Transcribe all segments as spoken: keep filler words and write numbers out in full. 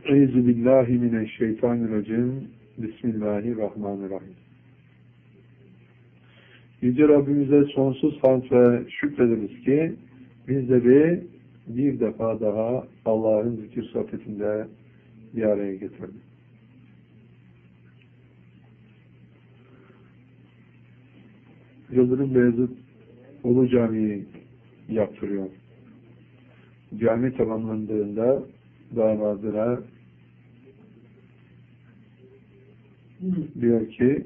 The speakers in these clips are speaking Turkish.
Eyzu billahi mineşşeytanirracim. Bismillahirrahmanirrahim. Yüce Rabbimize sonsuz hamd ve şükrederiz ki bizleri bir defa daha Allah'ın zikir sohbetinde bir araya getirdi. Yıldırım Beyazıt Ulu Camii'yi yaptırıyor. Cami tamamlandığında damadına diyor ki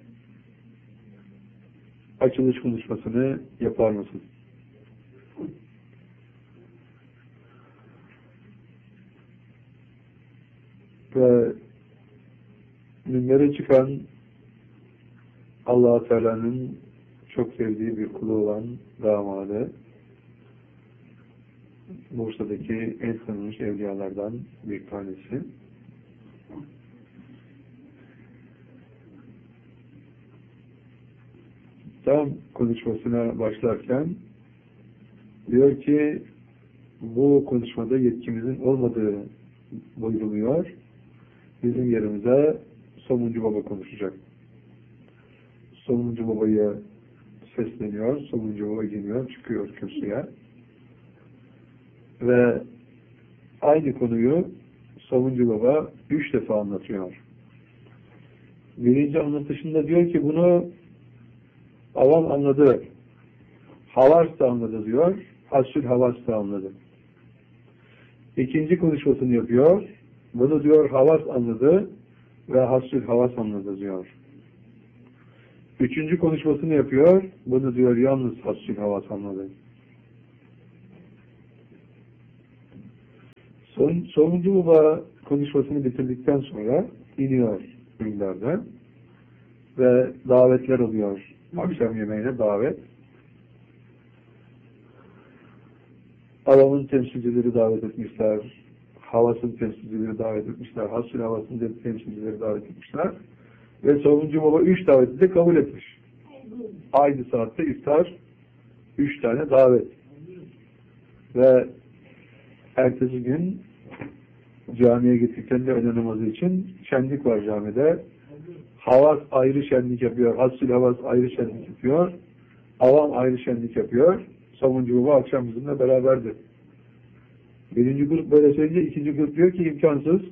açılış konuşmasını yapar mısın? Ve minbere çıkan Allah-u Teala'nın çok sevdiği bir kulu olan damadı, Bursa'daki en tanınmış evliyalardan bir tanesi. Tam konuşmasına başlarken diyor ki bu konuşmada yetkimizin olmadığı buyruluyor. Bizim yerimize Somuncu Baba konuşacak. Somuncu Baba'ya sesleniyor. Somuncu Baba geliyor, çıkıyor kürsüye. Ve aynı konuyu Somuncu Baba üç defa anlatıyor. Birinci anlatışında diyor ki bunu avam anladı. Havas da anladı diyor. Hasül Havas da anladı. İkinci konuşmasını yapıyor. Bunu diyor Havas anladı ve Hasül Havas anladı diyor. Üçüncü konuşmasını yapıyor. Bunu diyor yalnız Hasül Havas anladı. Son, sonuncu baba konuşmasını bitirdikten sonra iniyor minberden ve davetler oluyor. Akşam yemeğine davet. Avamın temsilcileri davet etmişler. Havasın temsilcileri davet etmişler. Hasül Havas'ın temsilcileri davet etmişler. Ve sonuncu baba üç daveti de kabul etmiş. Aynı saatte iftar üç tane davet. Ve ertesi gün camiye gittiklerinde öğle namazı için şenlik var camide. Havas ayrı şenlik yapıyor. Hasül Havas ayrı şenlik yapıyor. Avam ayrı şenlik yapıyor. Sonuncu baba akşam bizimle beraberdi. Birinci grup böyle söyleyince ikinci grup diyor ki imkansız.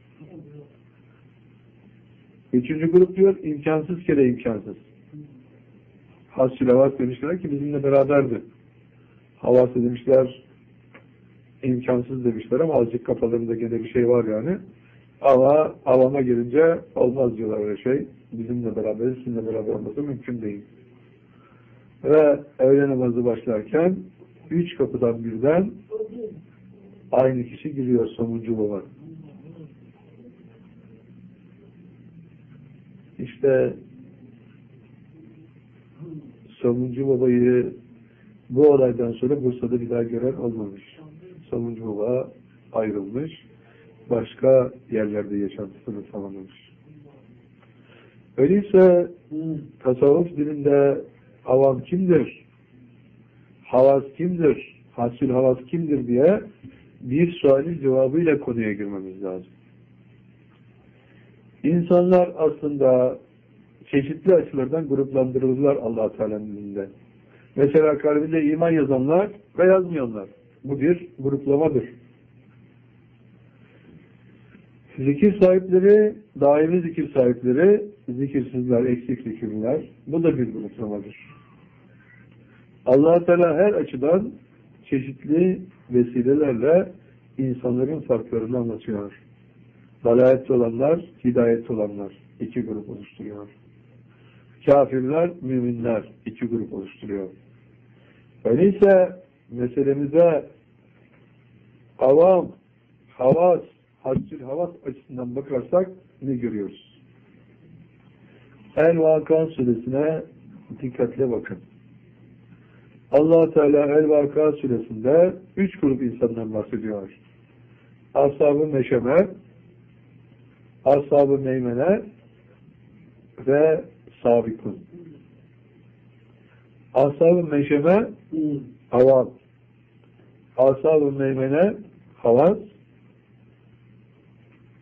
Üçüncü grup diyor imkansız kere imkansız. Hasül Havas demişler ki bizimle beraberdi. Havas demişler imkansız demişler ama azıcık kafalarında gene bir şey var yani. Ama avama gelince olmaz diyorlar öyle şey. Bizimle beraber, sizinle beraber olması mümkün değil. Ve öğle namazı başlarken üç kapıdan birden aynı kişi giriyor Somuncu Baba. İşte Somuncu Baba'yı bu olaydan sonra Bursa'da bir daha gören olmamış. Somuncu Baba ayrılmış. Başka yerlerde yaşantısını tamamlamış. Öyleyse tasavvuf dilinde avam kimdir? Havas kimdir? Hasül Havas kimdir diye bir sualin cevabıyla konuya girmemiz lazım. İnsanlar aslında çeşitli açılardan gruplandırılırlar Allah-u Teala'nın dilinde. Mesela kalbinde iman yazanlar ve yazmayanlar. Bu bir gruplamadır. Zikir sahipleri, daimi zikir sahipleri, zikirsizler, eksik zikirler. Bu da bir gruplamadır. Allah-u Teala her açıdan çeşitli vesilelerle insanların farklarını anlatıyor. Dalayetli olanlar, hidayetli olanlar iki grup oluşturuyor. Kafirler, müminler iki grup oluşturuyor. Öyleyse meselemize avam, havas, hasül havas açısından bakarsak ne görüyoruz? El-Vaka suresine dikkatle bakın. Allah Teala El-Vaka suresinde üç grup insandan bahsediyor. Ashab-ı Meşeme, Ashab-ı Meymene ve Sabikun. Ashab-ı Meşeme avam, Ashab-ı Meymene havas,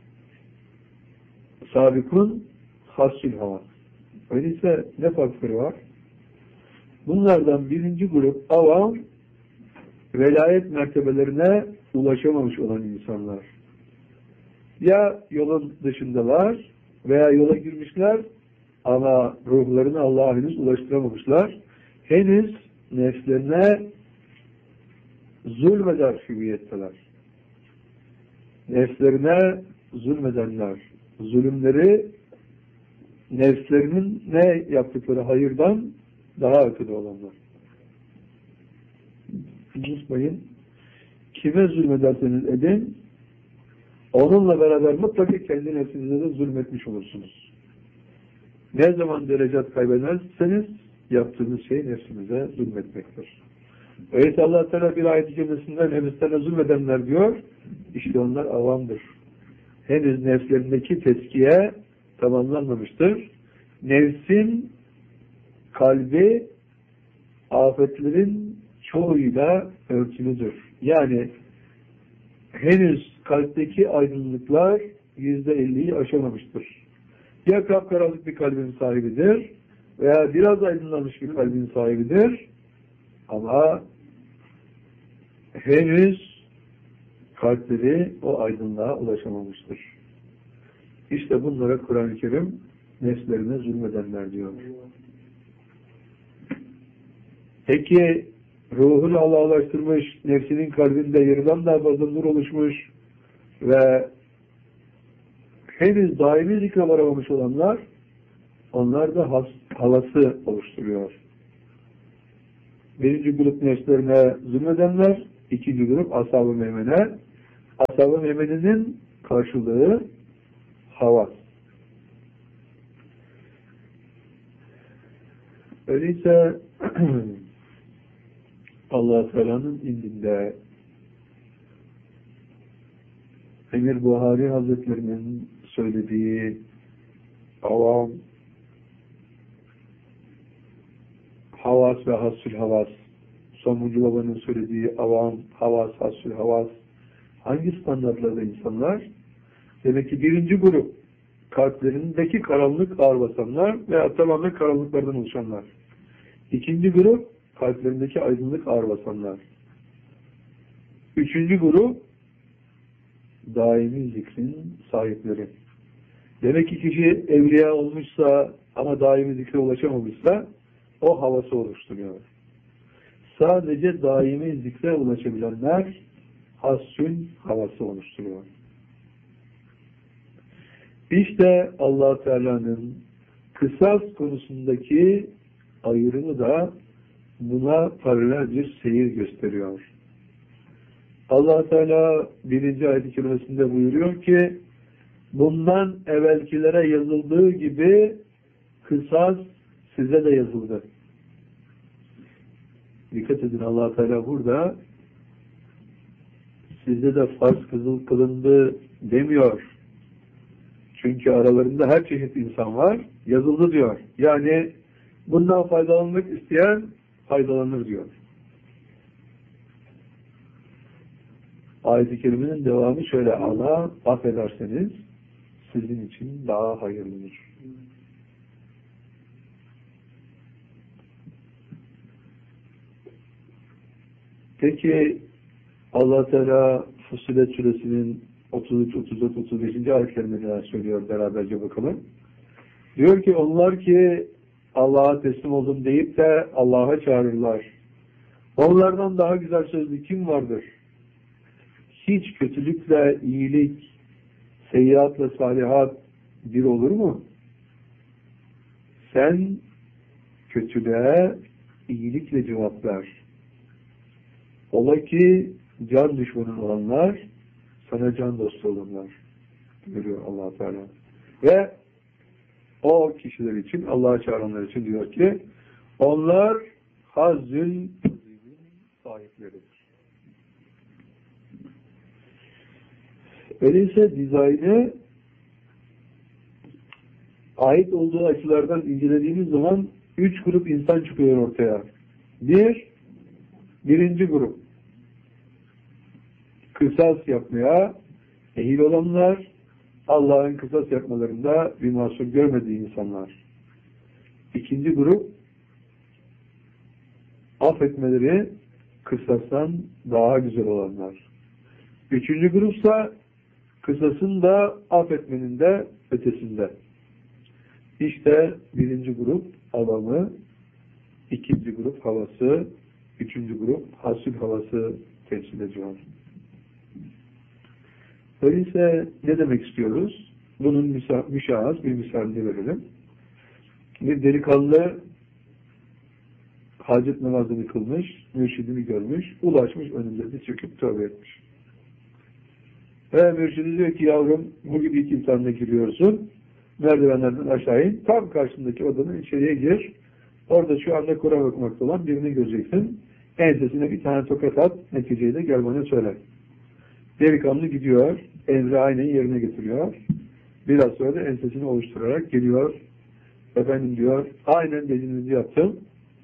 sabikun, hasül havas. Öyleyse ne farkları var? Bunlardan birinci grup avam, velayet mertebelerine ulaşamamış olan insanlar. Ya yolun dışındalar veya yola girmişler ama ruhlarını Allah'a henüz ulaştıramamışlar. Henüz nefslerine zulmeder hüviyetteler. Nefslerine zulmedenler, zulümleri nefslerinin ne yaptıkları hayırdan daha ötede olanlar. Unutmayın, kime zulmederseniz edin, onunla beraber mutlaka kendi nefsinize de zulmetmiş olursunuz. Ne zaman derecat kaybederseniz yaptığınız şey nefsinize zulmetmektir. Öyleyse Allah Teala bir ayet-i kerimesinde nefislerine zulmedenler diyor, işte onlar avamdır. Henüz nefslerindeki teskiye tamamlanmamıştır. Nefsin kalbi afetlerin çoğuyla örtülüdür. Yani henüz kalpteki aydınlıklar yüzde elliyi aşamamıştır. Ya kapkaranlık bir kalbin sahibidir veya biraz aydınlanmış bir kalbin sahibidir ama henüz kalpleri o aydınlığa ulaşamamıştır. İşte bunlara Kur'an-ı Kerim nefslerine zulmedenler diyor. Peki ruhunu Allah'a ulaştırmış, nefsinin kalbinde yarıdan daha fazla nur oluşmuş ve henüz daimi zikre varamamış olanlar, onlar da has, havası oluşturuyor. Birinci grup nefslerine zulmedenler, ikinci grup ashab-ı meymene. Ashab-ı meymenenin karşılığı havas. Öyleyse Allah Teala'nın indinde Emir Buhari Hazretlerinin söylediği avam, havas ve hassül havas, Sonuncu Baba'nın söylediği avam, havas, hassül havas, hangi standartlarda insanlar? Demek ki birinci grup kalplerindeki karanlık ağır basanlar veya tamamen karanlıklardan oluşanlar. İkinci grup kalplerindeki aydınlık ağır basanlar. Üçüncü grup daimi zikrin sahipleri. Demek ki kişi evliya olmuşsa ama daimi zikre ulaşamamışsa o havası oluşturuyor. Sadece daimi zikre ulaşabilenler hassün havası oluşturuyor. İşte Allah Teala'nın kısas konusundaki ayrımı da buna paralel bir seyir gösteriyor. Allah Teala birinci ayet-i kerimesinde buyuruyor ki bundan evvelkilere yazıldığı gibi kısas size de yazıldı. Dikkat edin, Allah Teala burada size de farz kızıl kılındı demiyor. Çünkü aralarında her çeşit insan var. Yazıldı diyor. Yani bundan faydalanmak isteyen faydalanır diyor. Ayet-i kerimenin devamı şöyle: Allah affederseniz sizin için daha hayırlıdır. Peki Allah Teala Fussilet Suresinin otuz üç, otuz dört, otuz beş. ayetlerinde neler söylüyor, beraberce bakalım. Diyor ki onlar ki Allah'a teslim oldum deyip de Allah'a çağırırlar. Onlardan daha güzel sözlü kim vardır? Hiç kötülükle iyilik, seyyiatla salihat bir olur mu? Sen kötülüğe iyilikle cevap ver. Ola ki can düşmanın olanlar sana can dostu olurlar diyor Allah Teala. Ve o kişiler için, Allah'a çağıranlar için diyor ki onlar hazzül sahipleridir. Öyleyse dizaynı ait olduğu açılardan incelediğimiz zaman üç grup insan çıkıyor ortaya. Bir, birinci grup kısas yapmaya ehil olanlar, Allah'ın kısas yapmalarında bir mahsur görmediği insanlar. İkinci grup, affetmeleri kısastan daha güzel olanlar. Üçüncü grupsa kısasın da affetmenin de ötesinde. İşte birinci grup avamı, ikinci grup havası, üçüncü grup hasül havası temsil ediyor. Öyleyse ne demek istiyoruz? Bunun müsa müşahhas bir misalini verelim. Bir delikanlı hacet namazını kılmış, mürşidini görmüş, ulaşmış önünde diz çöküp tövbe etmiş. Ve mürşidi diyor ki yavrum bugün ilk imtihanına giriyorsun, merdivenlerden aşağı in, tam karşındaki odanın içeriye gir, orada şu anda Kur'an okumakta olan birini göreceksin, ensesine bir tane tokat at, neticeyi de gel bana söyle. Delikanlı gidiyor, emri aynen yerine getiriyor, biraz sonra da ensesini oluşturarak geliyor, efendim diyor, aynen dediğinizi yaptım.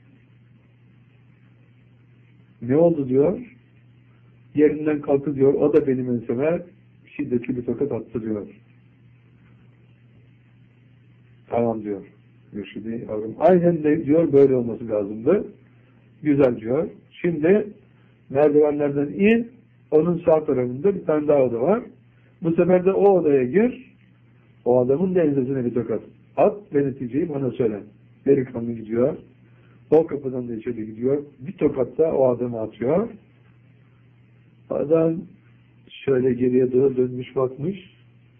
Ne oldu diyor? Yerinden kalktı diyor, o da benim enseme şiddetli bir tokat attı diyor. Tamam diyor. Mürşidi yavrum. Aynen de diyor, böyle olması lazımdı. Güzel diyor. Şimdi merdivenlerden in, onun sağ tarafında bir tane daha oda var. Bu sefer de o odaya gir, o adamın da ensesine bir tokat at ve neticeyi bana söyle. Delikanlı gidiyor. O kapıdan da içeri gidiyor. Bir tokat da o adamı atıyor. Adam şöyle geriye doğru dönmüş bakmış.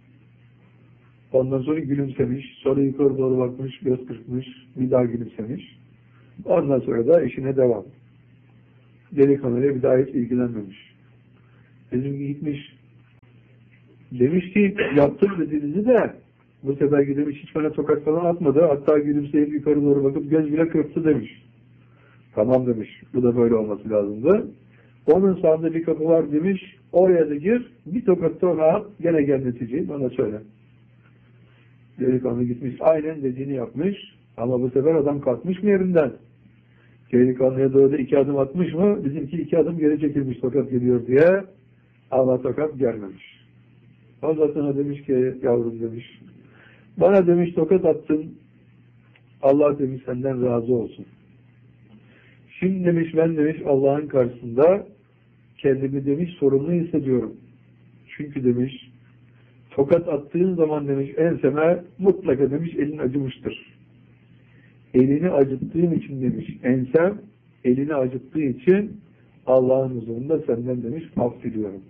Ondan sonra gülümsemiş. Sonra yukarı doğru bakmış, göz kırpmış. Bir daha gülümsemiş. Ondan sonra da işine devam. Delikanlıya bir daha hiç ilgilenmemiş. Bizim gitmiş. Demiş ki yaptım dediğinizi de bu sefer gidemiş hiç bana tokat falan atmadı. Hatta gülümseyip yukarı doğru bakıp göz bile kırptı demiş. Tamam demiş. Bu da böyle olması lazımdı. Onun sağında bir kapı var demiş. Oraya da gir. Bir tokat da ona at. Gene gel neticeyi bana söyle. Delikanlı gitmiş. Aynen dediğini yapmış. Ama bu sefer adam kalkmış mı yerinden? Delikanlıya doğru da iki adım atmış mı? Bizimki iki adım geri çekilmiş tokat geliyor diye. Ama tokat gelmemiş. O zaten demiş ki yavrum demiş. Bana demiş tokat attın. Allah demiş senden razı olsun. Şimdi demiş ben demiş Allah'ın karşısında kendimi demiş sorumlu hissediyorum. Çünkü demiş tokat attığın zaman demiş enseme mutlaka demiş elin acımıştır. Elini acıttığın için demiş ensem elini acıttığı için Allah'ın huzurunda senden demiş af diliyorum.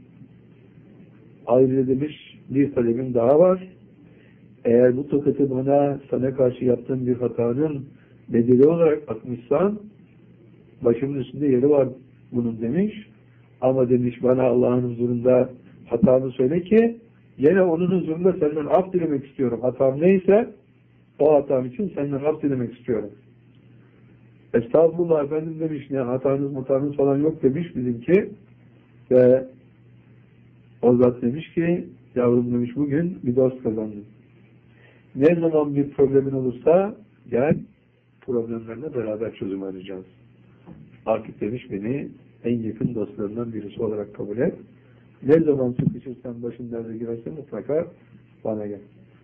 Ayrıca demiş bir talebim daha var. Eğer bu tokatı bana sana karşı yaptığın bir hatanın bedeli olarak atmışsan başımın üstünde yeri var bunun demiş. Ama demiş bana Allah'ın huzurunda hatamı söyle ki yine onun huzurunda senden af dilemek istiyorum. Hatam neyse o hatam için senden af dilemek istiyorum. Estağfurullah efendim demiş. Ne hatanız hatanız falan yok demiş bizimki. Ve o zat demiş ki yavrum demiş bugün bir dost kazandım. Ne zaman bir problemin olursa gel problemlerine beraber çözüm arayacağız. Artık demiş beni en yakın dostlarından birisi olarak kabul et. Ne zaman sıkışırsan başın derde girerse mutlaka bana gel.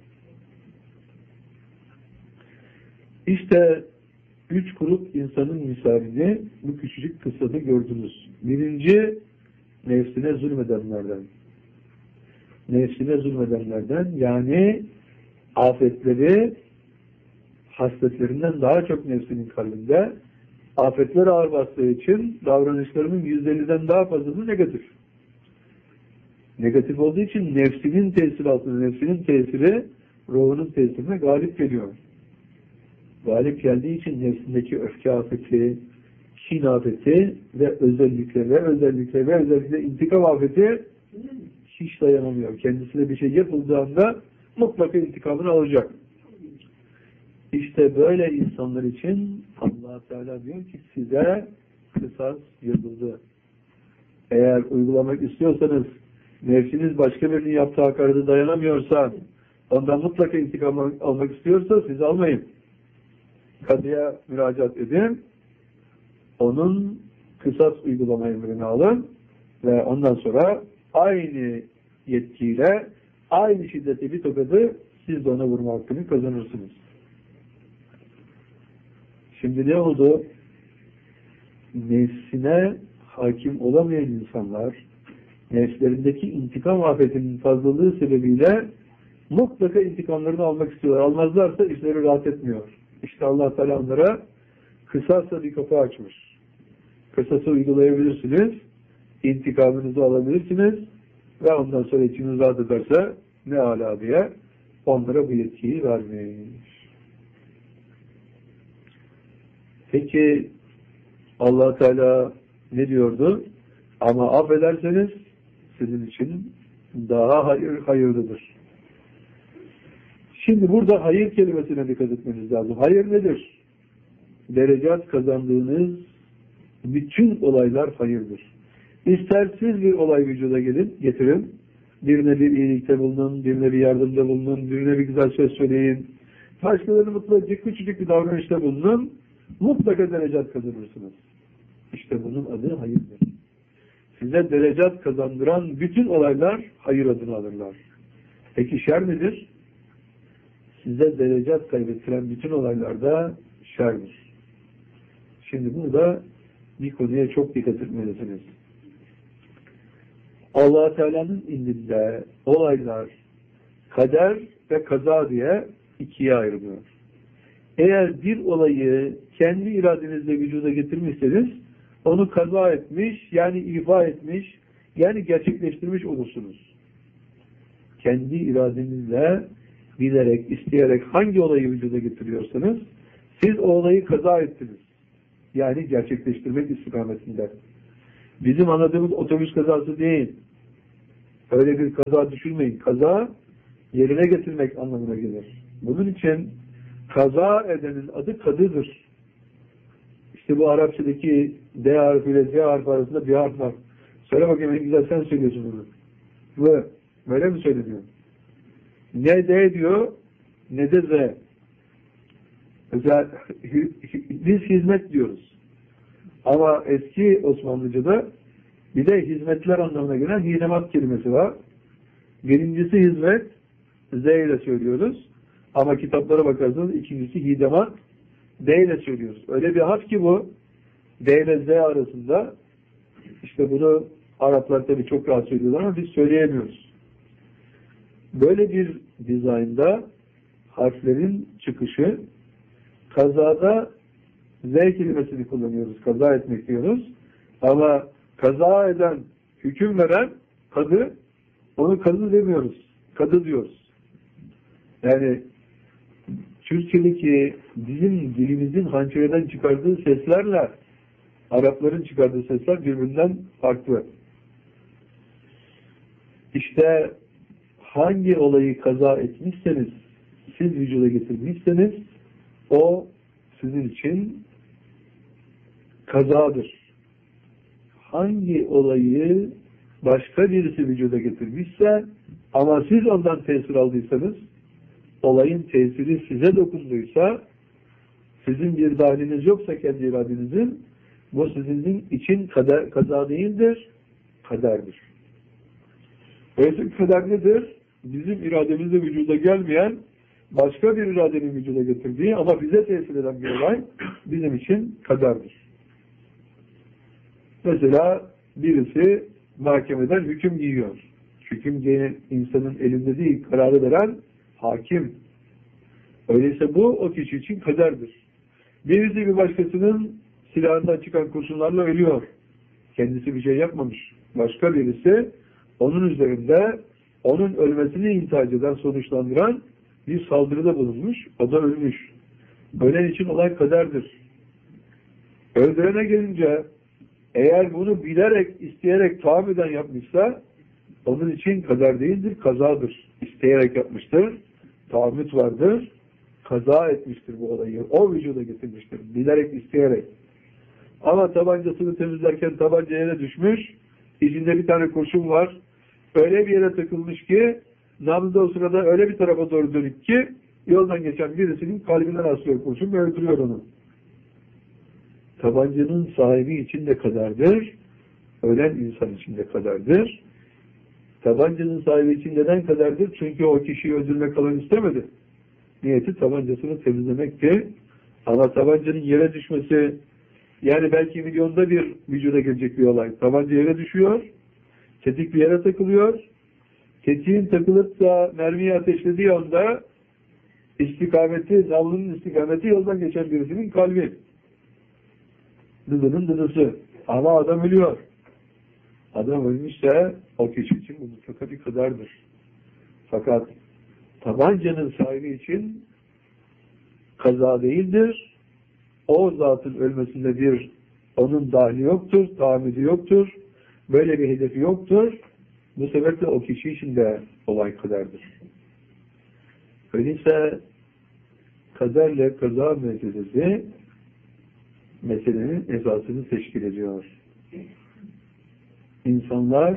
İşte üç grup insanın misalini bu küçücük kıssada gördünüz. Birinci nefsine zulmedenlerden. Nefsine zulmedenlerden yani afetleri hasletlerinden daha çok nefsinin kalbinde afetler ağır bastığı için davranışlarının yüzde elliden daha fazlası negatif. Negatif olduğu için nefsinin tesiri altında, nefsinin tesiri ruhunun tesirine galip geliyor. Galip geldiği için nefsindeki öfke afeti, kin afeti ve özellikle ve özellikle ve özellikle intikam afeti hiç dayanamıyor. Kendisine bir şey yapıldığında mutlaka intikamını alacak. İşte böyle insanlar için Allah Teala diyor ki size kısas yazıldı. Eğer uygulamak istiyorsanız nefsiniz başka birinin yaptığı hakarete dayanamıyorsa ondan mutlaka intikam almak istiyorsa siz almayın. Kadıya müracaat edin. Onun kısas uygulama emrini alın ve ondan sonra aynı yetkiyle aynı şiddeti bir tokadı siz de ona vurma hakkını kazanırsınız. Şimdi ne oldu? Nefsine hakim olamayan insanlar, nefslerindeki intikam afetinin fazlalığı sebebiyle mutlaka intikamlarını almak istiyorlar. Almazlarsa işleri rahat etmiyor. İşte Allah Teala onlara kısasla bir kapı açmış. Kısası uygulayabilirsiniz, intikamınızı alabilirsiniz ve ondan sonra içiniz rahat ederse ne âlâ diye onlara bu yetkiyi vermiş. Peki Allah Teala ne diyordu? Ama affederseniz sizin için daha hayır hayırlıdır. Şimdi burada hayır kelimesine dikkat etmeniz lazım. Hayır nedir? Derecat kazandığınız bütün olaylar hayırdır. İstersiz bir olay vücuda gelin, getirin. Birine bir iyilikte bulunun, birine bir yardımda bulunun, birine bir güzel söz söyleyin. Başkalarını mutlu edecek küçücük bir davranışta bulunun. Mutlaka derecat kazanırsınız. İşte bunun adı hayırdır. Size derecat kazandıran bütün olaylar hayır adını alırlar. Peki şer nedir? Size derecat kaybettiren bütün olaylarda şerdir. Şimdi burada bir konuya çok dikkat etmelisiniz. Allah Teala'nın indinde olaylar kader ve kaza diye ikiye ayrılıyor. Eğer bir olayı kendi iradenizle vücuda getirmişseniz onu kaza etmiş, yani ifa etmiş, yani gerçekleştirmiş olursunuz. Kendi iradenizle bilerek, isteyerek hangi olayı vücuda getiriyorsanız siz o olayı kaza ettiniz. Yani gerçekleştirmek istikametinde. Bizim anladığımız otobüs kazası değil. Öyle bir kaza düşünmeyin. Kaza yerine getirmek anlamına gelir. Bunun için kaza edenin adı kadıdır. İşte bu Arapçadaki D harfi ile Z harfi arasında bir harf var. Söyle bakayım en güzel sen söylüyorsun bunu. Ve böyle mi söyleniyor? Ne D diyor ne de Z. Mesela biz hizmet diyoruz. Ama eski Osmanlıca'da bir de hizmetler anlamına gelen hidemat kelimesi var. Birincisi hizmet, Z ile söylüyoruz. Ama kitaplara bakarsanız ikincisi hidemat, D ile söylüyoruz. Öyle bir harf ki bu, D ile Z arasında. İşte bunu Araplar tabii çok rahat söylüyorlar ama biz söyleyemiyoruz. Böyle bir dizaynda harflerin çıkışı, kazada Z kelimesini kullanıyoruz. Kaza etmek diyoruz. Ama kaza eden, hüküm veren kadı, onu kadı demiyoruz. Kadı diyoruz. Yani Türkçedeki bizim dilimizin hançereden çıkardığı seslerle Arapların çıkardığı sesler birbirinden farklı. İşte hangi olayı kaza etmişseniz, siz vücuda getirmişseniz o sizin için kazadır. Hangi olayı başka birisi vücuda getirmişse ama siz ondan tesir aldıysanız, olayın tesiri size dokunduysa, sizin bir dahiliniz yoksa kendi iradenizin, bu sizin için kader, kaza değildir, kaderdir. Öyleyse kader nedir? Bizim irademizle vücuda gelmeyen, başka bir iradenin vücuda getirdiği ama bize tesir eden bir olay bizim için kaderdir. Mesela birisi mahkemeden hüküm giyiyor. Hüküm giyen insanın elinde değil, kararı veren hakim. Öyleyse bu o kişi için kaderdir. Birisi bir başkasının silahından çıkan kurşunlarla ölüyor. Kendisi bir şey yapmamış. Başka birisi onun üzerinde onun ölmesini intihac eden, sonuçlandıran bir saldırıda bulunmuş. O da ölmüş. Ölen için olay kaderdir. Öldürene gelince eğer bunu bilerek, isteyerek tahammüden yapmışsa onun için kader değildir, kazadır. İsteyerek yapmıştır, tahammüt vardır, kaza etmiştir bu olayı. O vücuda getirmiştir, bilerek, isteyerek. Ama tabancasını temizlerken tabanca yere düşmüş, içinde bir tane kurşun var, öyle bir yere takılmış ki, nabzı o sırada öyle bir tarafa doğru dönük ki, yoldan geçen birisinin kalbinden aslıyor kurşun ve öldürüyor onu. Tabancanın sahibi için de kaderdir, ölen insan için de kaderdir. Tabancanın sahibi için neden kaderdir? Çünkü o kişiyi öldürmek falan istemedi. Niyeti tabancasını temizlemekti. Ama tabancanın yere düşmesi, yani belki milyonda bir vücuda gelecek bir olay. Tabanca yere düşüyor, tetik bir yere takılıyor. Tetiğin takılıp da mermiyi ateşlediği anda istikameti, namlunun istikameti yoldan geçen birisinin kalbi. Dıdının dıdısı. Ama adam ölüyor. Adam ölmüşse o kişi için bu mutlaka bir kaderdir. Fakat tabancanın sahibi için kaza değildir. O zatın ölmesinde bir onun dahli yoktur, tahammülü yoktur. Böyle bir hedefi yoktur. Bu sebeple o kişi için de olay kaderdir. Öyleyse kaderle kaza meselesi meselenin esasını teşkil ediyor. İnsanlar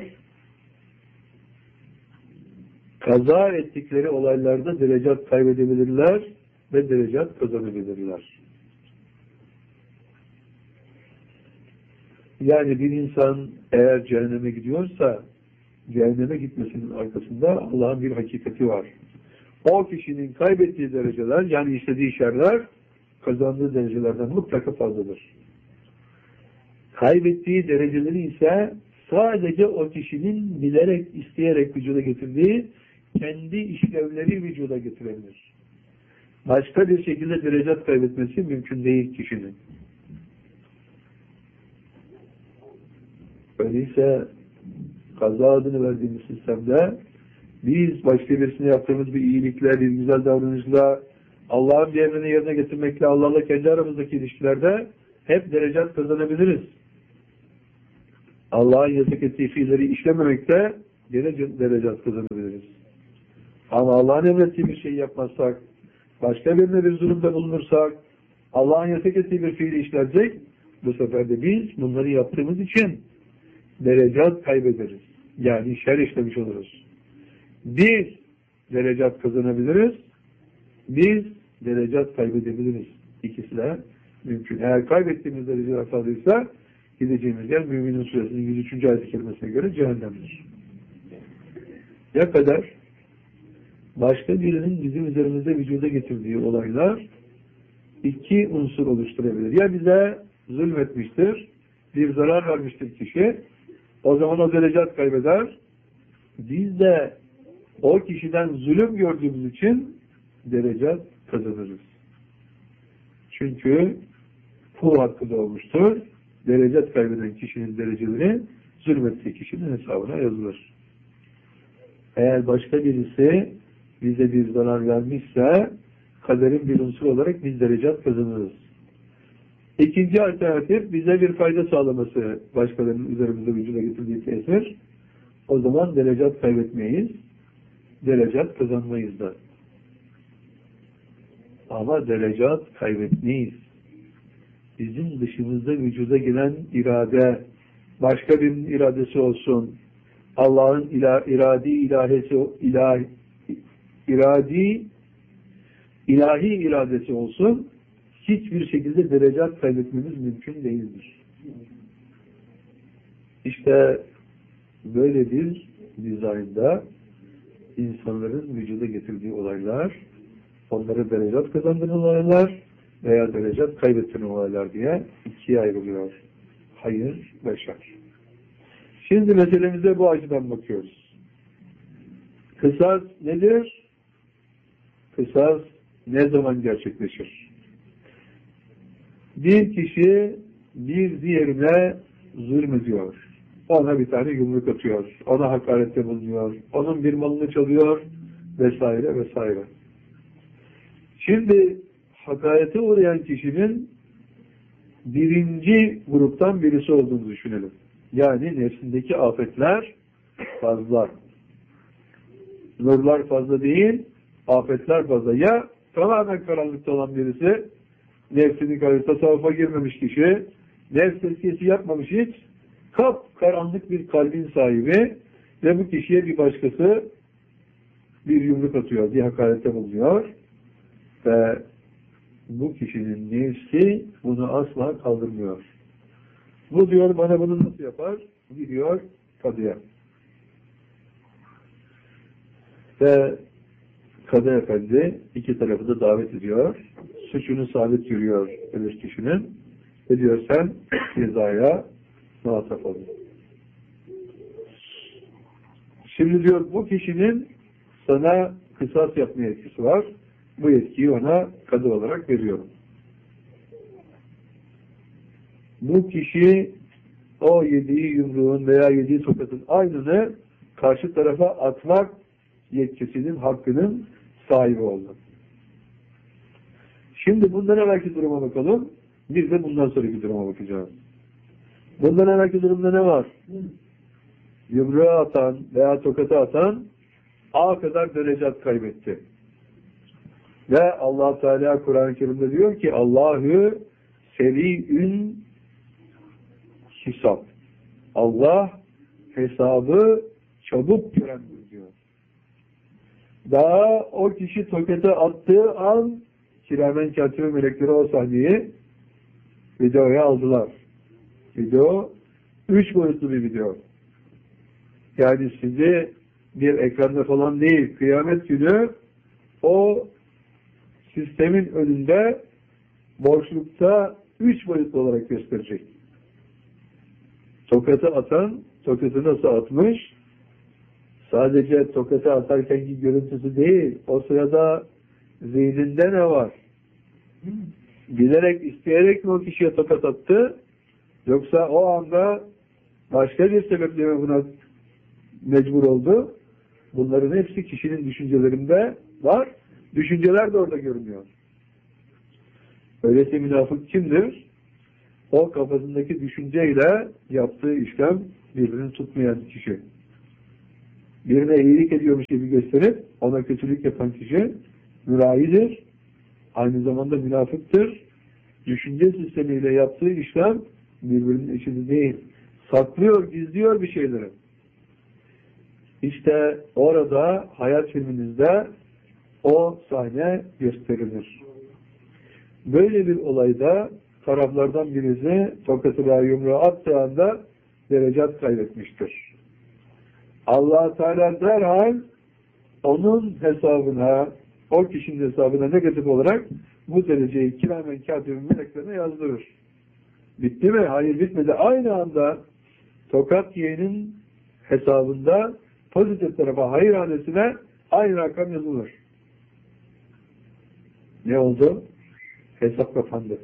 kaza ettikleri olaylarda derecat kaybedebilirler ve derecat kazanabilirler. Yani bir insan eğer cehenneme gidiyorsa cehenneme gitmesinin arkasında Allah'ın bir hakikati var. O kişinin kaybettiği dereceler, yani işlediği şerler kazandığı derecelerden mutlaka fazladır. Kaybettiği dereceleri ise sadece o kişinin bilerek, isteyerek vücuda getirdiği kendi işlevleri vücuda getirebilir. Başka bir şekilde derecat kaybetmesi mümkün değil kişinin. Öyleyse kaza adını verdiğimiz sistemde biz başka birisine yaptığımız bir iyilikle, bir güzel davranışla, Allah'ın bir emrini yerine getirmekle, Allah'la kendi aramızdaki ilişkilerde hep derecat kazanabiliriz. Allah'ın yasak ettiği fiilleri işlememekte gene derecat kazanabiliriz. Ama Allah'ın emrettiği bir şey yapmazsak, başka birine bir zulümde bulunursak, Allah'ın yasak ettiği bir fiili işlersek, bu sefer de biz bunları yaptığımız için derecat kaybederiz. Yani şer işlemiş oluruz. Biz derecat kazanabiliriz, biz derecat kaybedebiliriz. İkisi de mümkün. Eğer kaybettiğimiz dereceler fazlaysa gideceğimiz yer Mü'minin Suresinin yüz üçüncü ayet-i kerimesine göre cehennemdir. Ya kadar başka birinin bizim üzerimizde vücuda getirdiği olaylar iki unsur oluşturabilir. Ya bize zulmetmiştir, bir zarar vermiştir kişi, o zaman o derecat kaybeder. Biz de o kişiden zulüm gördüğümüz için derecat kazanırız. Çünkü kul hakkı doğmuştur. Derecat kaybeden kişinin dereceleri zulmettiği kişinin hesabına yazılır. Eğer başka birisi bize bir zarar vermişse kaderin bir unsur olarak biz derecat kazanırız. İkinci alternatif bize bir fayda sağlaması, başkalarının üzerimizde vücuda getirdiği tesir. O zaman derecat kaybetmeyiz, derecat kazanmayız da. Ama derecat kaybetmeyiz. Bizim dışımızda vücuda giren irade, başka birinin iradesi olsun, Allah'ın ila, iradi ilahesi, ilah, iradi, ilahi iradesi olsun, hiçbir şekilde derecat kaybetmemiz mümkün değildir. İşte böyle bir dizaynda insanların vücuda getirdiği olaylar, onları derecat kazandıran olaylar veya derecat kaybettiren olaylar diye ikiye ayrılıyor. Hayır ve şer. Şimdi meselemize bu açıdan bakıyoruz. Kısas nedir? Kısas ne zaman gerçekleşir? Bir kişi bir diğerine zulmediyor. Ona bir tane yumruk atıyor. Ona hakarette bulunuyor. Onun bir malını çalıyor vesaire vesaire. Şimdi hakarete uğrayan kişinin birinci gruptan birisi olduğunu düşünelim. Yani nefsindeki afetler fazla. Nurlar fazla değil, afetler fazla. Ya tamamen karanlıkta olan birisi, nefsini karşı tasavvufa girmemiş kişi, nefs tezkiyesi yapmamış hiç, kap karanlık bir kalbin sahibi ve bu kişiye bir başkası bir yumruk atıyor, bir hakarete bulunuyor ve bu kişinin nefsi bunu asla kaldırmıyor. Bu diyor bana bunu nasıl yapar? Gidiyor kadıya. Ve Kadı Efendi iki tarafı da davet ediyor. Suçunu sabit yürüyor öbür kişinin. Ve diyor sen cezaya muhatap olun. Şimdi diyor bu kişinin sana kısas yapma yetkisi var. Bu yetkiyi ona kadı olarak veriyorum. Bu kişi o yediği yumruğun veya yediği tokatın aynını karşı tarafa atmak yetkisinin, hakkının sahibi oldu. Şimdi bundan evvelki duruma bakalım. Bir de bundan sonraki duruma bakacağız. Bundan evvelki durumda ne var? Yumruğu atan veya tokatı atan A kadar derecat kaybetti. Ve Allah Teala Kur'an-ı Kerim'de diyor ki Allahü seri'ün hesap. Allah hesabı çabuk görendir diyor. Daha o kişi tokatı attığı an kiramen katibi melekleri o sahneyi videoya aldılar. Video üç boyutlu bir video. Yani sizi bir ekranda falan değil, kıyamet günü o sistemin önünde boşlukta üç boyutlu olarak gösterecek. Tokatı atan, tokatı nasıl atmış? Sadece tokatı atarkenki görüntüsü değil, o sırada zihninde ne var? Bilerek, isteyerek mi o kişiye tokat attı? Yoksa o anda başka bir sebeple mi buna mecbur oldu? Bunların hepsi kişinin düşüncelerinde var. Düşünceler de orada görünüyor. Öyleyse münafık kimdir? O kafasındaki düşünceyle yaptığı işlem birbirini tutmayan kişi. Birine iyilik ediyormuş gibi gösterip ona kötülük yapan kişi mürahidir. Aynı zamanda münafıktır. Düşünce sistemiyle yaptığı işlem birbirinin içinde değil. Saklıyor, gizliyor bir şeyleri. İşte orada hayat filminizde o sahne gösterilir. Böyle bir olayda taraflardan birisi tokatı veya yumruğu attığı anda derecat kaybetmiştir. Allah Teala derhal onun hesabına, o kişinin hesabına negatif olarak bu dereceyi kiramen katibin meleklerine yazdırır. Bitti mi? Hayır, bitmedi. Aynı anda tokat yiyenin hesabında pozitif tarafa, hayırhanesine aynı rakam yazılır. Ne oldu? Hesap kapandı.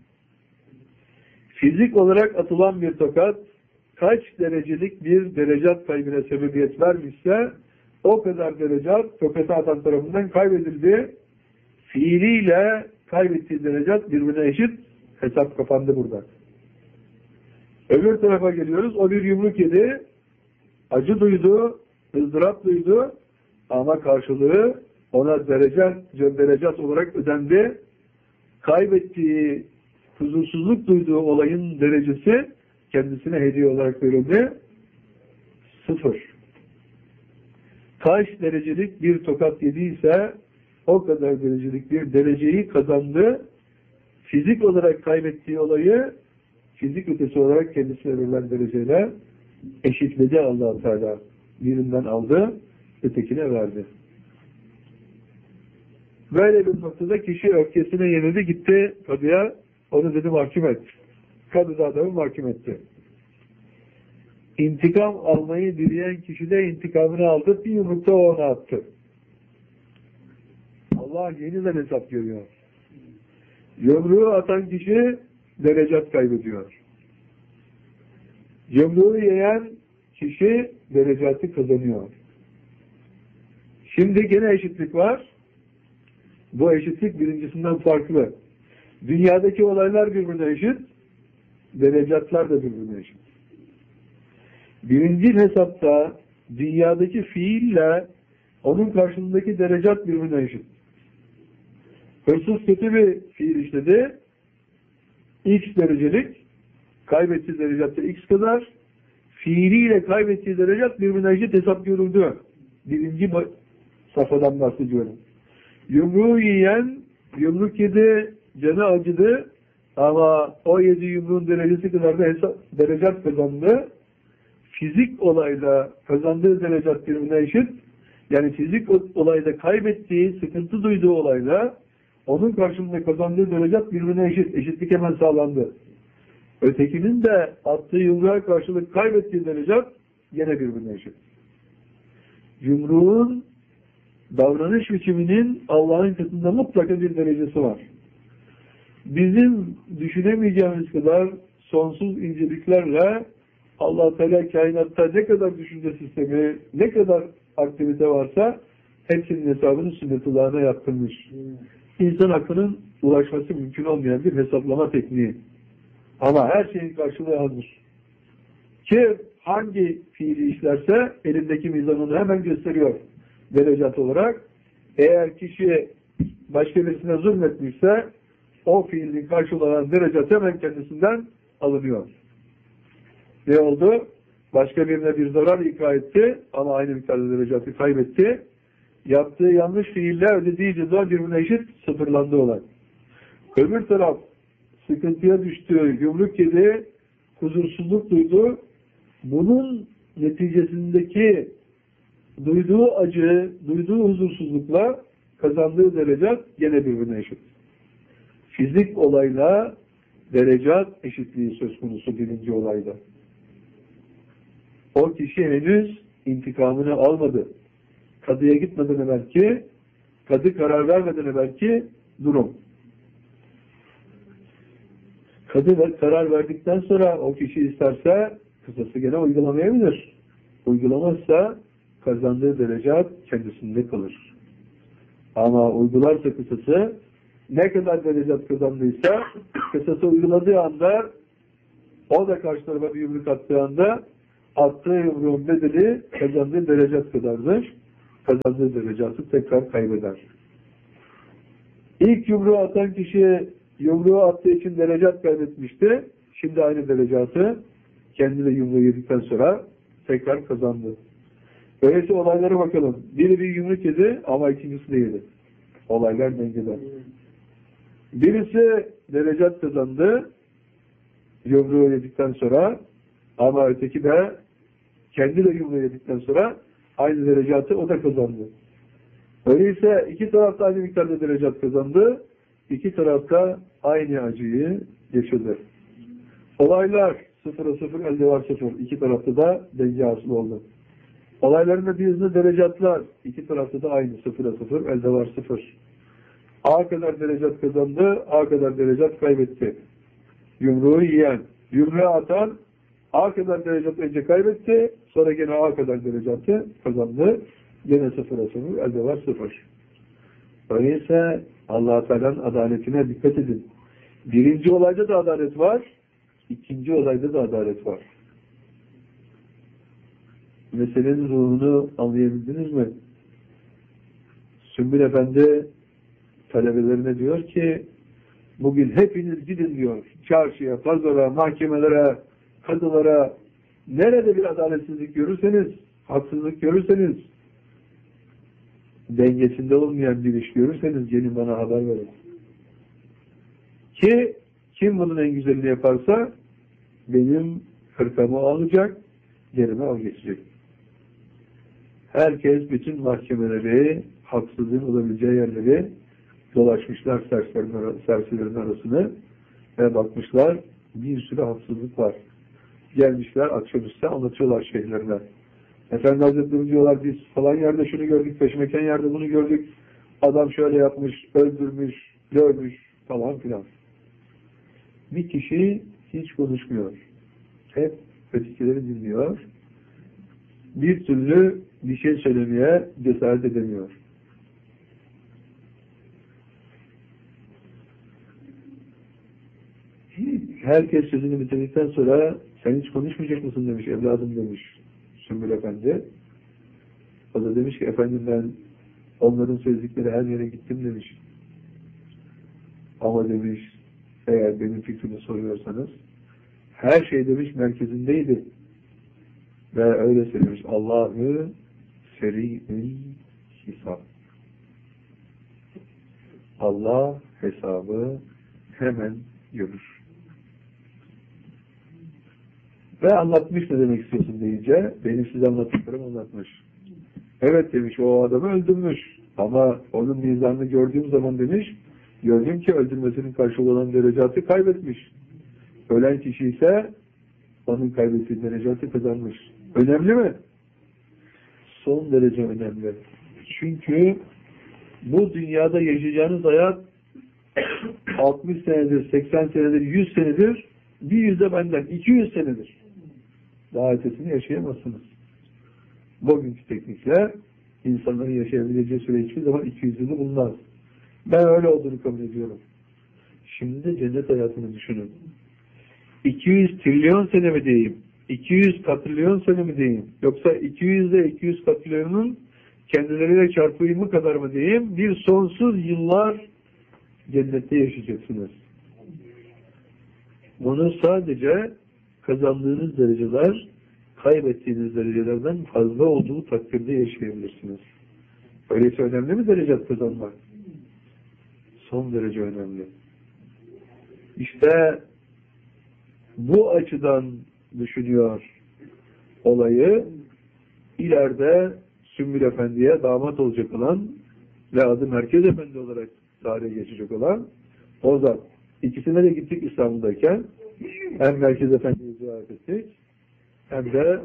Fizik olarak atılan bir tokat kaç derecelik bir derecat kaybına sebebiyet vermişse o kadar derecat tokatı atan tarafından kaybedildi. Fiiliyle kaybettiği derecat birbirine eşit. Hesap kapandı burada. Öbür tarafa geliyoruz. O bir yumruk yedi. Acı duydu. ızdırap duydu. Ama karşılığı ona derecat, derecat olarak ödendi. Kaybettiği, huzursuzluk duyduğu olayın derecesi kendisine hediye olarak verildi. Sıfır. Kaç derecelik bir tokat yediyse o kadar derecelik bir dereceyi kazandı. Fizik olarak kaybettiği olayı fizik ötesi olarak kendisine verilen dereceyle eşitledi Allah-u Teala. Birinden aldı, ötekine verdi. Böyle bir noktada kişi öfkesine yenildi, gitti kadıya, onu dedi mahkum et. Kadı da adamı mahkum etti. İntikam almayı dileyen kişi de intikamını aldı, bir yumrukta o ona attı. Allah yeniden hesap görüyor. Yumruğu atan kişi derecat kaybediyor. Yumruğu yiyen kişi derecatı kazanıyor. Şimdi gene eşitlik var. Bu eşitlik birincisinden farklı. Dünyadaki olaylar birbirine eşit, derecatlar da birbirine eşit. Birinci hesapta dünyadaki fiille onun karşısındaki derecat birbirine eşit. Hırsız kötü bir fiil işledi, X derecelik, kaybettiği derecatta X kadar, fiiliyle kaybettiği derecat birbirine eşit hesap görüldü. Birinci safhadan bahsediyorum. Yumruğu yiyen, yumruk yedi, canı acıdı ama o yedi yumruğun derecesi kadar da hesap, derecat kazandı. Fizik olayla kazandığı derecat birbirine eşit. Yani fizik olayda kaybettiği, sıkıntı duyduğu olayla onun karşılığında kazandığı derecat birbirine eşit. Eşitlik hemen sağlandı. Ötekinin de attığı yumruğa karşılık kaybettiği derecat yine birbirine eşit. Yumruğun davranış biçiminin Allah'ın katında mutlaka bir derecesi var. Bizim düşünemeyeceğimiz kadar sonsuz inceliklerle Allah Teala kainatta ne kadar düşünce sistemi, ne kadar aktivite varsa hepsinin hesabını sünnetullahına yaptırmış. İnsan aklının ulaşması mümkün olmayan bir hesaplama tekniği. Ama her şeyin karşılığı hazır. Ki hangi fiili işlerse elindeki mizan onu hemen gösteriyor derecat olarak. Eğer kişi başka birisine zulmetmişse o fiilin karşılığı olan derecat hemen kendisinden alınıyor. Ne oldu? Başka birine bir zarar ikra etti ama aynı miktarda derecatı kaybetti. Yaptığı yanlış fiille ödediği ceza birbirine eşit, sıfırlandı olay. Öbür taraf sıkıntıya düştü, yumruk yedi, huzursuzluk duydu. Bunun neticesindeki duyduğu acı, duyduğu huzursuzlukla kazandığı derecat gene birbirine eşit. Fizik olayla derecat eşitliği söz konusu birinci olayda. O kişi henüz intikamını almadı. Kadıya gitmeden evvelki, kadı karar vermeden evvelki durum. Kadı karar verdikten sonra o kişi isterse kısası gene uygulamayabilir. Uygulamazsa kazandığı derecat kendisinde kalır. Ama uygularsa kısası ne kadar derecat kazandıysa kısası uyguladığı anda o da karşı tarafa bir yumruk attığı anda attığı yumruğun bedeli kazandığı derecat kadardır. Kazandığı derecatı tekrar kaybeder. İlk yumruğu atan kişi yumruğu attığı için derecat kaybetmişti. Şimdi aynı derecatı kendi de yumruğu yedikten sonra tekrar kazandı. Öyleyse olaylara bakalım. Biri bir yumruk yedi ama ikincisi de yedi. Olaylar dengede. Birisi derecat kazandı yumruğu yedikten sonra ama öteki de kendi de yumruğu yedikten sonra aynı derecatı o da kazandı. Öyleyse iki tarafta aynı miktarda derecat kazandı. İki tarafta aynı acıyı yaşadı. Olaylar sıfıra sıfır, elde var sıfır. İki tarafta da denge hasıl oldu. Olayların da bir derecatlar. İki tarafta da aynı sıfıra sıfır, elde var sıfır. A kadar derecat kazandı, A kadar derecat kaybetti. Yumruğu yiyen, yumruğu atan A kadar derecat önce kaybetti, sonra gene A kadar derecatı kazandı. Gene sıfıra sıfır, elde var sıfır. Öyleyse Allah-u Teala'nın adaletine dikkat edin. Birinci olayda da adalet var, ikinci olayda da adalet var. Meselenin ruhunu anlayabildiniz mi? Sümbül Efendi talebelerine diyor ki, bugün hepiniz gidin diyor, çarşıya, pazara, mahkemelere, kadılara, nerede bir adaletsizlik görürseniz, haksızlık görürseniz, dengesinde olmayan bir iş görürseniz gelin bana haber verin. Ki kim bunun en güzelini yaparsa benim hırkamı alacak, yerime al geçecek. Herkes bütün mahkemeleri, haksızlığın olabileceği yerleri dolaşmışlar serserilerin arasını ve bakmışlar bir sürü haksızlık var. Gelmişler akşamüstü anlatıyorlar şeyhlerine. Efendi Hazretleri diyorlar biz falan yerde şunu gördük, peşmeken yerde bunu gördük. Adam şöyle yapmış, öldürmüş, dövmüş falan filan. Bir kişi hiç konuşmuyor. Hep ötekileri dinliyor. Bir türlü bir şey söylemeye cesaret edemiyor. Herkes sözünü bitirdikten sonra sen hiç konuşmayacak mısın demiş, evladım demiş Sümbül Efendi. O da demiş ki efendim ben onların söyledikleri her yere gittim demiş. Ama demiş eğer benim fikrimi soruyorsanız her şey demiş merkezindeydi. Ve öyle söylemiş Allah'ı seri-i hesap. Allah hesabı hemen görür. Ve anlatmış ne demek istiyorsun deyince benim size anlattıklarımı anlatmış. Evet demiş, o adamı öldürmüş. Ama onun mizanını gördüğüm zaman demiş, gördüm ki öldürmesinin karşılığı olan derecatı kaybetmiş. Ölen kişi ise onun kaybettiği derecatı kazanmış. Önemli mi? Son derece önemli. Çünkü bu dünyada yaşayacağınız hayat altmış senedir, seksen senedir, yüz senedir, bir yüzde benden, iki yüz senedir. Daha ötesini yaşayamazsınız. Bugünkü teknikle insanların yaşayabileceği süre hiçbir zaman iki yüz yılı bulmaz. Ben öyle olduğunu kabul ediyorum. Şimdi de cennet hayatını düşünün. iki yüz trilyon sene mi diyeyim? iki yüz katrilyon sene mi diyeyim? Yoksa iki yüz ile iki yüz katrilyonun kendileriyle çarpımı kadar mı diyeyim? Bir sonsuz yıllar cennette yaşayacaksınız. Bunu sadece kazandığınız dereceler kaybettiğiniz derecelerden fazla olduğu takdirde yaşayabilirsiniz. Öyleyse önemli mi derecat kazanmak? Son derece önemli. İşte bu açıdan düşünüyor olayı, ileride Sümbül Efendi'ye damat olacak olan ve adı Merkez Efendi olarak tarihe geçecek olan o zat. İkisine de gittik İstanbul'dayken. Hem Merkez Efendi'yi ziyaret ettik, hem de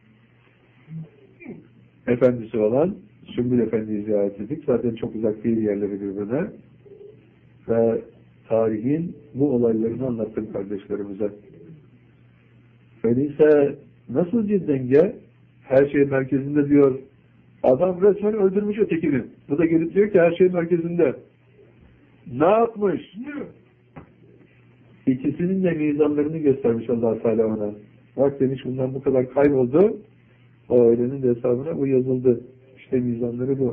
efendisi olan Sümbül Efendi'yi ziyaret ettik. Zaten çok uzak değil yerleri birbirine. Ve tarihin bu olaylarını anlattım kardeşlerimize. Öyleyse nasıl bir denge? Her şey merkezinde diyor. Adam resmen öldürmüş ötekini. Bu da gelip diyor ki her şey merkezinde. Ne yapmış? İkisinin de mizanlarını göstermiş Allah Teala ona. Bak demiş, bundan bu kadar kayboldu. O öğlenin de hesabına bu yazıldı. İşte mizanları bu.